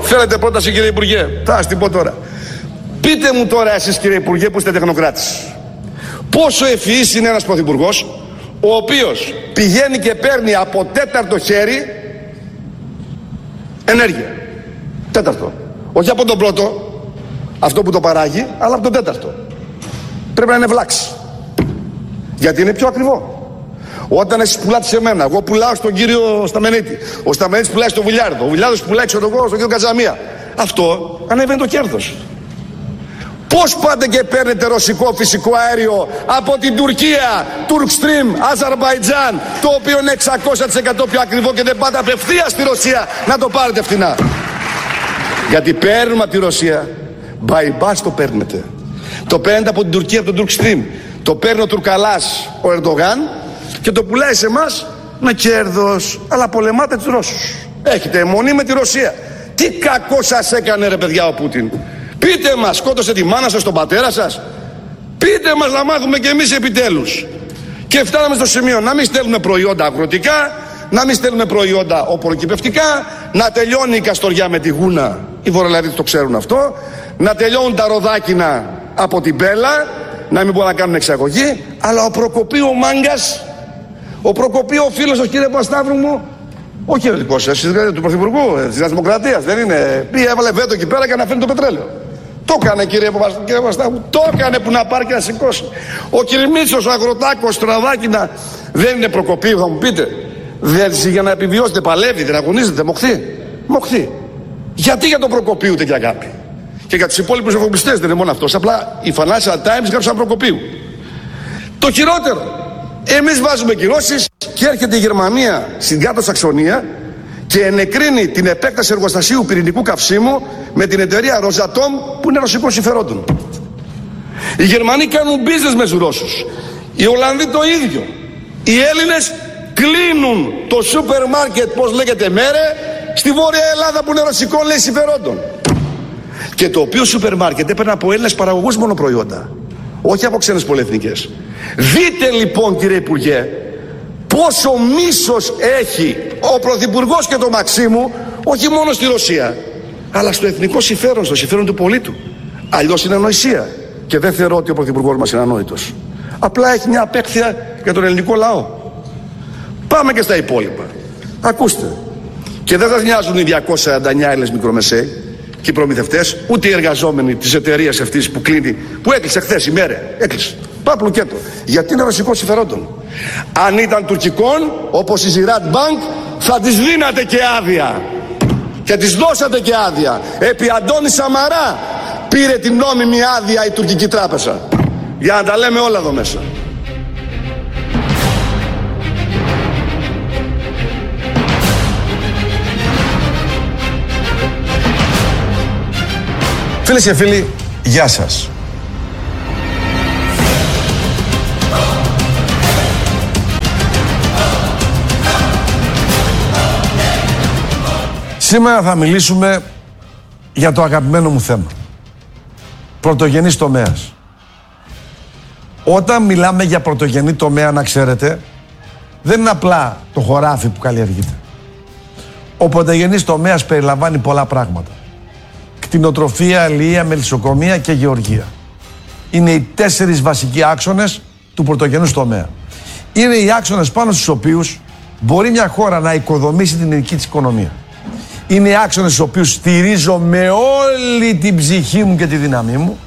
Θέλετε πρόταση, κύριε Υπουργέ? Θα σας την πω τώρα. Πείτε μου τώρα εσείς, κύριε Υπουργέ, που είστε τεχνοκράτης, πόσο ευφυής είναι ένας πρωθυπουργός ο οποίος πηγαίνει και παίρνει από τέταρτο χέρι ενέργεια. Τέταρτο. Όχι από τον πρώτο, αυτό που το παράγει, αλλά από τον τέταρτο. Πρέπει να είναι βλάξη. Γιατί είναι πιο ακριβό. Όταν εσείς πουλάτε σε μένα, εγώ πουλάω στον κύριο Σταμενίτη. Ο Σταμενίτης πουλάει στον Βουλιάρδο. Ο Βουλιάρδος πουλάει στον κύριο Καζαμία. Αυτό ανεβαίνει το κέρδος. Πώς πάτε και παίρνετε ρωσικό φυσικό αέριο από την Τουρκία, Turkstream, Αζερμπαϊτζάν, το οποίο είναι 600% πιο ακριβό, και δεν πάτε απευθείας στη Ρωσία να το πάρετε φθηνά? Γιατί παίρνουμε από τη Ρωσία, bypass το παίρνετε. Το παίρνετε από την Τουρκία, από τον Turkstream. Το παίρνει ο Τουρκαλάς, ο Ερντογάν, και το πουλάει σε εμάς με κέρδος. Αλλά πολεμάτε τους Ρώσους. Έχετε αιμονή με τη Ρωσία. Τι κακό σας έκανε, ρε παιδιά, ο Πούτιν? Πείτε μας, σκότωσε τη μάνα σας, τον πατέρα σας? Πείτε μας να μάθουμε κι εμείς επιτέλους. Και φτάναμε στο σημείο να μην στέλνουμε προϊόντα αγροτικά, να μην στέλνουμε προϊόντα οπωροκυπευτικά, να τελειώνει η Καστοριά με τη Γούνα, οι Βορειολαδίτες το ξέρουν αυτό, να τελειώνουν τα Ροδάκινα από την Πέλα, να μην μπορούν να κάνουν εξαγωγή. Αλλά ο Προκοπίου, ο μάγκας, ο Προκοπίου, ο φίλος, ο κύριε Πασταύρου μου, όχι ο δικός σας, του Πρωθυπουργού της Νέας Δημοκρατίας, δεν είναι? Πήγε, έβαλε βέτο εκεί πέρα και να φέρνει το πετρέλαιο. Το έκανε, κύριε Πασταύρου, το έκανε, που να πάρει και να σηκώσει. Ο Κυρμίτσος, ο Αγροτάκος, το Ραδάκινα, δεν είναι Προκοπίου, θα μου πείτε? Δεν, για να επιβιώσετε παλεύει, δεν αγωνίζετε, μοχθεί. Γιατί για τον Προκοπίου τέτοια αγάπη? Και για τους υπόλοιπους εφοπλιστές δεν είναι μόνο αυτός. Απλά οι Financial Times γράψαν Προκοπίου. Το χειρότερο, εμείς βάζουμε κυρώσεις και έρχεται η Γερμανία στην Κάτω Σαξονία και ενεκρίνει την επέκταση εργοστασίου πυρηνικού καυσίμου με την εταιρεία Rosatom, που είναι ρωσικών συμφερόντων. Οι Γερμανοί κάνουν business με τους Ρώσους. Οι Ολλανδοί το ίδιο. Οι Έλληνες κλείνουν το σούπερ μάρκετ, πώς λέγεται, Μέρε, στη Βόρεια Ελλάδα, που είναι ρωσικών, λέει, συμφερόντων. Και το οποίο σούπερ μάρκετ έπαιρνε από Έλληνες παραγωγούς μόνο προϊόντα, όχι από ξένες πολυεθνικές. Δείτε λοιπόν, κύριε Υπουργέ, πόσο μίσος έχει ο Πρωθυπουργός και το Μαξίμου, όχι μόνο στη Ρωσία, αλλά στο εθνικό συμφέρον, στο συμφέρον του πολίτου. Αλλιώς είναι ανοησία. Και δεν θεωρώ ότι ο Πρωθυπουργός μας είναι ανόητος. Απλά έχει μια απέκθεια για τον ελληνικό λαό. Πάμε και στα υπόλοιπα. Ακούστε. Και δεν σας νοιάζουν οι 249 Έλληνες μικρομεσαίοι και οι προμηθευτές, ούτε οι εργαζόμενοι της εταιρείας αυτής που κλείνει, που έκλεισε χθες η Μέρε. Έκλεισε. Πάπλου κέτο. Γιατί είναι ρωσικό συμφερόντων. Αν ήταν τουρκικών, όπως η Ziraat Bank, θα τις δίνατε και άδεια. Και τις δώσατε και άδεια. Επί Αντώνη Σαμαρά πήρε την νόμιμη άδεια η τουρκική τράπεζα. Για να τα λέμε όλα εδώ μέσα. Φίλες και φίλοι, γεια σας. Σήμερα θα μιλήσουμε για το αγαπημένο μου θέμα. Πρωτογενής τομέας. Όταν μιλάμε για πρωτογενή τομέα, να ξέρετε, δεν είναι απλά το χωράφι που καλλιεργείται. Ο πρωτογενής τομέας περιλαμβάνει πολλά πράγματα. Κτηνοτροφία, αλληλεία, μελισσοκομεία και γεωργία. Είναι οι 4 βασικοί άξονες του πρωτογενούς τομέα. Είναι οι άξονες πάνω στους οποίους μπορεί μια χώρα να οικοδομήσει την ελληνική της οικονομία. Είναι οι άξονες στους οποίους στηρίζω με όλη την ψυχή μου και τη δύναμή μου.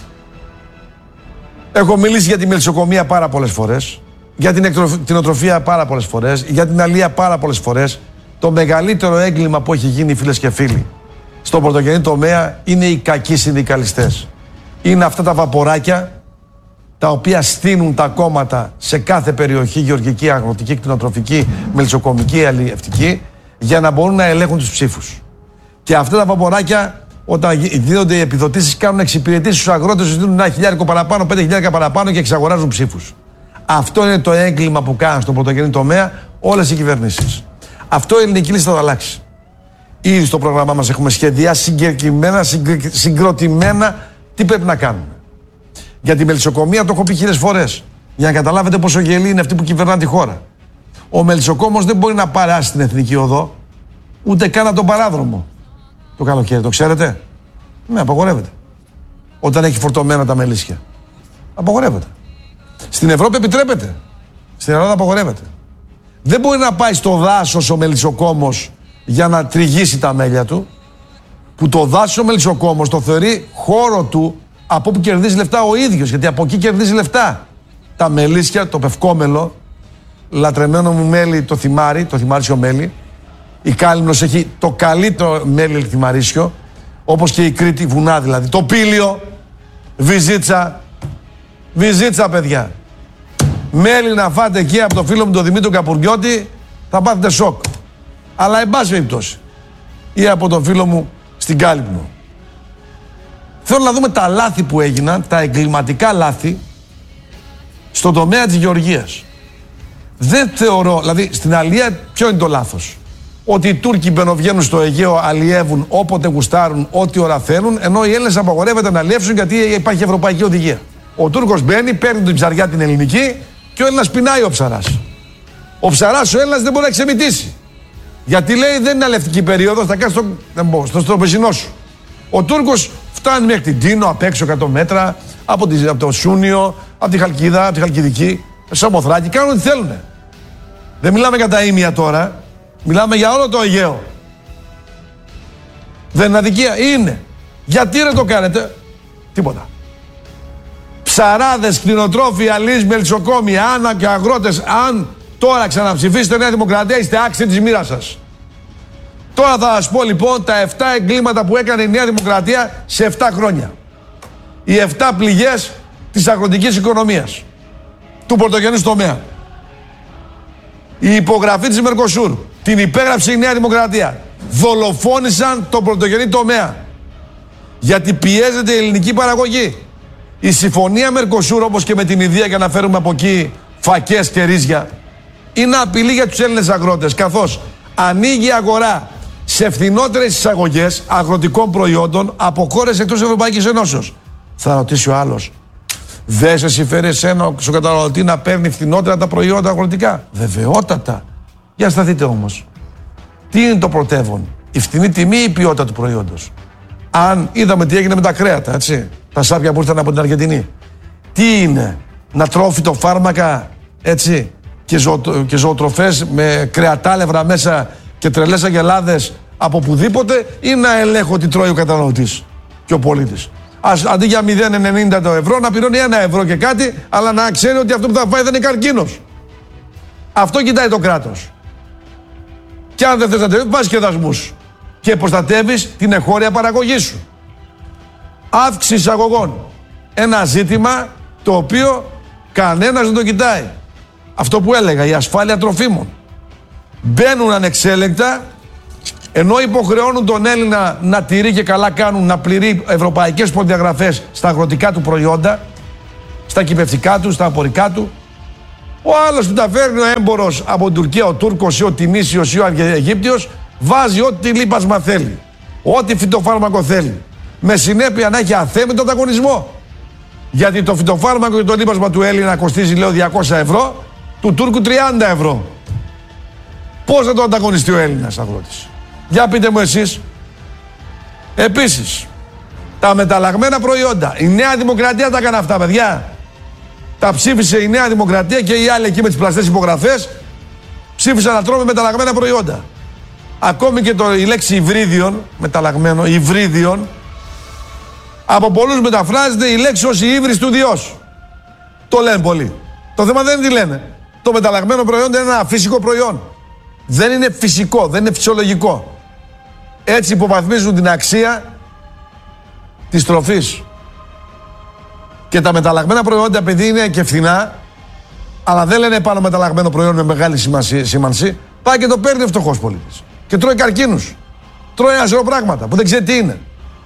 Έχω μιλήσει για τη μελισσοκομεία πάρα πολλές φορές, για την κτηνοτροφία πάρα πολλές φορές, για την αλληλεία πάρα πολλές φορές. Το μεγαλύτερο έγκλημα που έχει γίνει, φίλες και φίλοι, στον πρωτογενή τομέα είναι οι κακοί συνδικαλιστές. Είναι αυτά τα βαποράκια τα οποία στείνουν τα κόμματα σε κάθε περιοχή, γεωργική, αγροτική, κτηνοτροφική, μελισσοκομική, αλλιευτική, για να μπορούν να ελέγχουν τους ψήφους. Και αυτά τα βαποράκια, όταν δίνονται οι επιδοτήσεις, κάνουν εξυπηρετήσεις στους αγρότες, τους δίνουν 1.000 παραπάνω, 5.000 παραπάνω και εξαγοράζουν ψήφους. Αυτό είναι το έγκλημα που κάνουν στον πρωτογενή τομέα όλες οι κυβερνήσεις. Αυτό η ελληνική λίστα θα αλλάξει. Ήδη στο πρόγραμμά μας έχουμε σχεδιάσει συγκεκριμένα, συγκροτημένα τι πρέπει να κάνουμε. Για τη μελισσοκομεία το έχω πει 1000 φορές. Για να καταλάβετε πόσο γελοί είναι αυτοί που κυβερνάνε τη χώρα. Ο μελισσοκόμος δεν μπορεί να παράσει την εθνική οδό, ούτε καν από τον παράδρομο. το καλοκαίρι, το ξέρετε? Ναι, απαγορεύεται. Όταν έχει φορτωμένα τα μελίσια. Απαγορεύεται. Στην Ευρώπη επιτρέπεται. Στην Ελλάδα απαγορεύεται. Δεν μπορεί να πάει στο δάσος ο μελισσοκόμος για να τριγύσει τα μέλια του, που το δάσος ο μελισσοκόμος το θεωρεί χώρο του από όπου κερδίζει λεφτά ο ίδιος, γιατί από εκεί κερδίζει λεφτά. Τα μελίσια, το πευκόμελο, λατρεμένο μου μέλι, το θυμάρίσιο μέλι. Η Κάλυμνος έχει το καλύτερο μέλι θυμαρίσιο, όπως και η Κρήτη, βουνά δηλαδή. Το Πήλιο, Βυζίτσα παιδιά. Μέλι να φάτε εκεί από το φίλο μου τον Δημήτρη Καπουριώτη, θα πάθετε σοκ. Αλλά εν πάση περιπτώσει. Ή από τον φίλο μου στην Κάλυμνο. Θέλω να δούμε τα λάθη που έγιναν, τα εγκληματικά λάθη, στον τομέα της γεωργίας. Δεν θεωρώ, δηλαδή στην αλία ποιο είναι το λάθος? Ότι οι Τούρκοι μπαινοβγαίνουν στο Αιγαίο, αλλιεύουν όποτε γουστάρουν, ό,τι ώρα θέλουν, ενώ οι Έλληνες απαγορεύεται να αλλιεύσουν γιατί υπάρχει ευρωπαϊκή οδηγία. Ο Τούρκος μπαίνει, παίρνει την ψαριά την ελληνική και ο Έλληνας πεινάει ο ψαράς. Ο ψαράς ο Έλληνας δεν μπορεί να ξεμητήσει. Γιατί λέει δεν είναι αλλιευτική περίοδος, θα κάνεις στο πεζινό σου. Ο Τούρκος φτάνει μέχρι την Τίνο, απ' έξω 100 μέτρα, από το Σούνιο, από τη Χαλκίδα, από τη Χαλκιδική, Σαμοθράκη, κάνουν ό,τι θέλουν. Δεν μιλάμε για τα ήμια τώρα, μιλάμε για όλο το Αιγαίο. Δεν είναι αδικία? Είναι. Γιατί δεν το κάνετε? Τίποτα. Ψαράδες, κτηνοτρόφοι, αλείς, μελισσοκόμοι, άνα και αγρότες, αν τώρα ξαναψηφίσετε Νέα Δημοκρατία, είστε άξιοι της μοίρας σας. Τώρα θα σας πω λοιπόν τα 7 εγκλήματα που έκανε η Νέα Δημοκρατία σε 7 χρόνια. Οι 7 πληγές της αγροτικής οικονομίας, του πρωτογενούς τομέα. Η υπογραφή της Μερκοσούρ, την υπέγραψε η Νέα Δημοκρατία. Δολοφόνησαν τον πρωτογενή τομέα. Γιατί πιέζεται η ελληνική παραγωγή. Η συμφωνία Μερκοσούρ, όπως και με την Ινδία, για να φέρουμε από εκεί φακές και ρύζια, είναι απειλή για τους Έλληνες αγρότες, καθώς ανοίγει αγορά σε φθηνότερες εισαγωγές αγροτικών προϊόντων από χώρες εκτός Ευρωπαϊκής Ενώσεως. Θα ρωτήσει ο άλλος, δεν σε συμφέρει εσένα στον καταναλωτή να παίρνει φθηνότερα τα προϊόντα αγροτικά? Βεβαιότατα. Για σταθείτε όμως. Τι είναι το πρωτεύον, η φθηνή τιμή ή η ποιότητα του προϊόντος? Αν είδαμε τι έγινε με τα κρέατα, έτσι, τα σάπια που ήρθαν από την Αργεντινή. Τι είναι, να τρώω φυτοφάρμακα, έτσι, και ζωοτροφές με κρεατάλευρα μέσα και τρελές αγελάδες από πουδήποτε, ή να ελέγχω τι τρώει ο καταναλωτής και ο πολίτης? Αντί για 0,90 το ευρώ να πληρώνει 1 ευρώ και κάτι, αλλά να ξέρει ότι αυτό που θα φάει δεν είναι καρκίνος. Αυτό κοιτάει το κράτος. Και αν δεν θες να τελειώσει, βάζεις και δασμούς και προστατεύεις την εγχώρια παραγωγή σου. Αύξηση εισαγωγών. Ένα ζήτημα το οποίο κανένας δεν το κοιτάει. Αυτό που έλεγα, η ασφάλεια τροφίμων. Μπαίνουν ανεξέλεγκτα, ενώ υποχρεώνουν τον Έλληνα να τηρεί, και καλά κάνουν, να πληρεί ευρωπαϊκές προδιαγραφές στα αγροτικά του προϊόντα, στα κυπευτικά του, στα απορικά του. Ο άλλος που τα φέρνει, ο έμπορος από την Τουρκία, ο Τούρκος ή ο Τινήσιος ή ο Αιγύπτιος, βάζει ό,τι λίπασμα θέλει, ό,τι φυτοφάρμακο θέλει, με συνέπεια να έχει αθέμητο ανταγωνισμό. Γιατί το φυτοφάρμακο και το λίπασμα του Έλληνα κοστίζει, λέω, 200 ευρώ, του Τούρκου 30 ευρώ. Πώς θα το ανταγωνιστεί ο Έλληνας αγρότης? Για πείτε μου εσείς. Επίσης, τα μεταλλαγμένα προϊόντα. Η Νέα Δημοκρατία τα έκανε αυτά, παιδιά. Τα ψήφισε η Νέα Δημοκρατία και οι άλλοι εκεί με τις πλαστές υπογραφές. Ψήφισαν να τρώμε μεταλλαγμένα προϊόντα. Ακόμη και η λέξη υβρίδιον, μεταλλαγμένο, υβρίδιον, από πολλούς μεταφράζεται η λέξη ως η ύβρις του Διός. Το λένε πολλοί. Το θέμα δεν είναι τι λένε. Το μεταλλαγμένο προϊόν είναι ένα φυσικό προϊόν. Δεν είναι φυσικό, δεν είναι φυσιολογικό. Έτσι υποβαθμίζουν την αξία της τροφής. Και τα μεταλλαγμένα προϊόντα, επειδή είναι και φθηνά, αλλά δεν λένε πάνω μεταλλαγμένο προϊόν με μεγάλη σήμανση, πάει και το παίρνει ο φτωχός πολίτης. Και τρώει καρκίνους. Τρώει ένα σωρό πράγματα που δεν ξέρει τι είναι.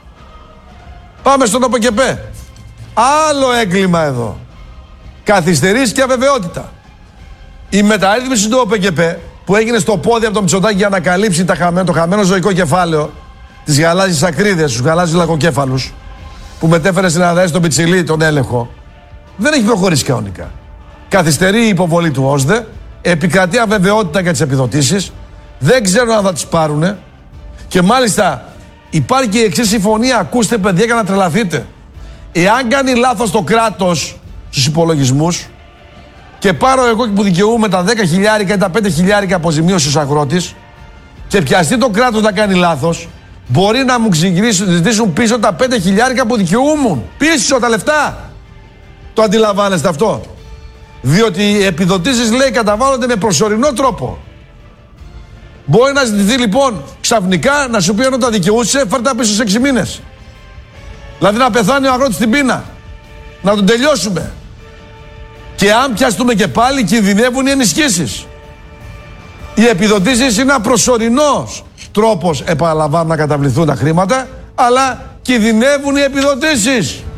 Πάμε στον ΟΠΕΚΕΠΕ. Άλλο έγκλημα εδώ. Καθυστερείς και αβεβαιότητα. Η μεταρρύθμιση του ΟΠΕΚΕΠΕ που έγινε στο πόδι από το Μητσοτάκη για να καλύψει το χαμένο ζωικό κεφάλαιο, τις γαλάζιες ακρίδες, τους γαλάζιους λακκοκέφαλους, που μετέφερε στην Αναδρέση τον Πιτσιλή, τον έλεγχο, δεν έχει προχωρήσει κανονικά. Καθυστερεί η υποβολή του ΩΣΔΕ, επικρατεί αβεβαιότητα για τις επιδοτήσεις, δεν ξέρουν αν θα τις πάρουνε, και μάλιστα υπάρχει και η εξής συμφωνία. Ακούστε, παιδιά, για να τρελαθείτε. Εάν κάνει λάθος το κράτος στους υπολογισμούς και πάρω εγώ που δικαιούμαι τα 10 χιλιάρικα ή τα 5 χιλιάρικα αποζημίωση στους αγρότης και πιαστεί το κράτος να κάνει λάθος, μπορεί να μου ζητήσουν πίσω τα 5 χιλιάρικα που δικαιούμουν. Πίσω τα λεφτά. Το αντιλαμβάνεστε αυτό? Διότι οι επιδοτήσεις, λέει, καταβάλλονται με προσωρινό τρόπο. Μπορεί να ζητηθεί λοιπόν ξαφνικά να σου πει ενώ τα δικαιούσε, φέρ' τα πίσω σε 6 μήνες. Δηλαδή να πεθάνει ο αγρότης στην πείνα. Να τον τελειώσουμε. Και αν πιαστούμε και πάλι, κινδυνεύουν οι ενισχύσεις. Οι επιδοτήσεις είναι ένα προσωρινός τρόπος, επαναλαμβάνω, να καταβληθούν τα χρήματα, αλλά κινδυνεύουν οι επιδοτήσεις.